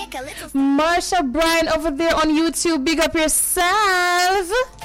Marsha Bryan over there on YouTube, big up yourself.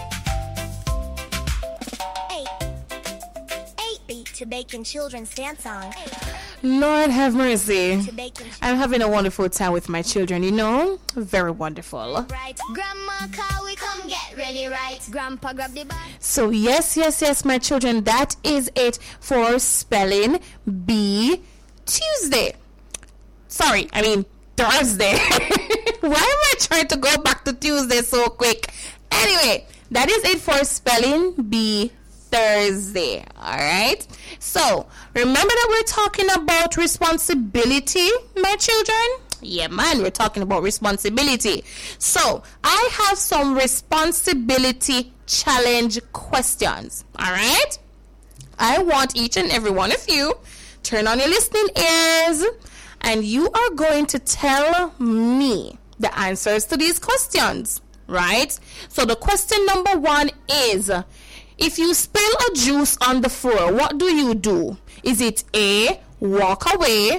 8 to Bacon Children's Dance Song. Lord have mercy. I'm having a wonderful time with my children, you know? Very wonderful. Right. Grandma, can we come get ready, right? Grandpa, grab the bag. So yes, my children, that is it for Spelling Bee Tuesday. Sorry, I mean Thursday. Why am I trying to go back to Tuesday so quick? Anyway, that is it for Spelling Bee Thursday. Alright, so remember that we're talking about responsibility, my children. Yeah, man, we're talking about responsibility. So I have some responsibility challenge questions. Alright, I want each and every one of you turn on your listening ears, and you are going to tell me the answers to these questions. Right, so the question number 1 is, if you spill a juice on the floor, what do? Is it A, walk away,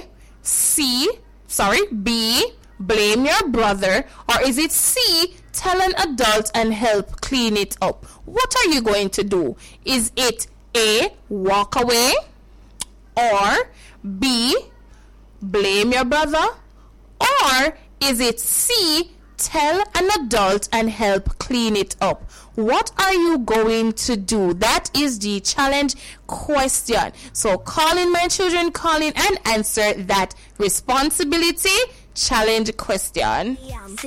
B, blame your brother, or is it C, tell an adult and help clean it up? What are you going to do? Is it A, walk away, or B, blame your brother, or is it C, tell an adult and help clean it up? What are you going to do? That is the challenge question. So call in, my children, call in and answer that responsibility challenge question.